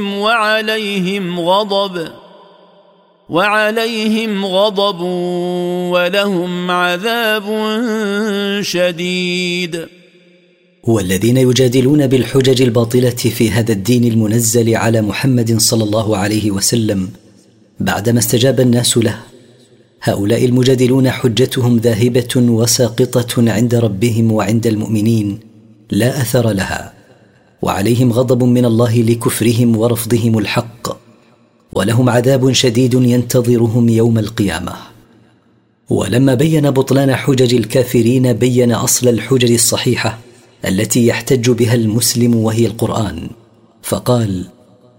وعليهم غضب ولهم عذاب شديد. والذين يجادلون بالحجج الباطلة في هذا الدين المنزل على محمد صلى الله عليه وسلم بعدما استجاب الناس له، هؤلاء المجادلون حجتهم ذاهبة وساقطة عند ربهم وعند المؤمنين لا أثر لها، وعليهم غضب من الله لكفرهم ورفضهم الحق، ولهم عذاب شديد ينتظرهم يوم القيامة. ولما بين بطلان حجج الكافرين بين أصل الحجج الصحيحة التي يحتج بها المسلم وهي القرآن، فقال: